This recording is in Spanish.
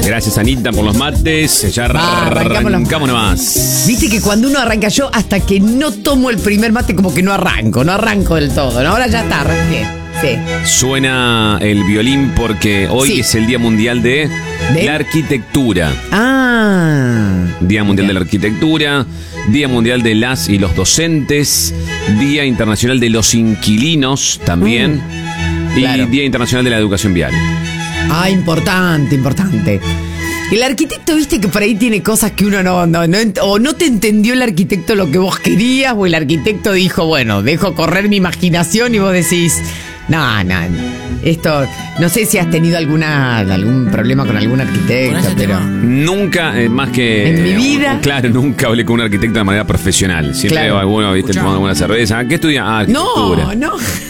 Gracias, Anita, por los mates. Ya arrancamos nomás. Viste que cuando uno arranca, yo hasta que no tomo el primer mate como que no arranco del todo, ¿no? Ahora ya está, arranqué. Sí. Suena el violín porque hoy es el Día Mundial de la Arquitectura. Día Mundial de la Arquitectura, Día Mundial de las y los docentes, Día Internacional de los Inquilinos también, y claro. Día Internacional de la Educación Vial. Importante. El arquitecto, viste que por ahí tiene cosas que uno o no te entendió el arquitecto lo que vos querías, o el arquitecto dijo, bueno, dejo correr mi imaginación, y vos decís, no, esto, no sé si has tenido algún problema con algún arquitecto, pero... Nunca, más que... En mi vida... Claro, nunca hablé con un arquitecto de manera profesional. Siempre veo alguno, viste, tomando alguna cerveza. ¿Qué estudia? Arquitectura. No.